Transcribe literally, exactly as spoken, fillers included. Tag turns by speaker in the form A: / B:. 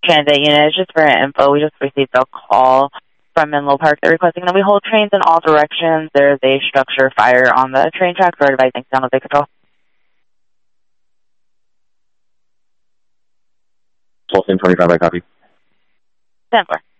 A: transit unit. Just for info, we just received a call from Menlo Park. They're requesting that we hold trains in all directions. There's a structure fire on the train tracks. We're advising San Jose Control.
B: twelve twenty-five, I copy.
A: ten four.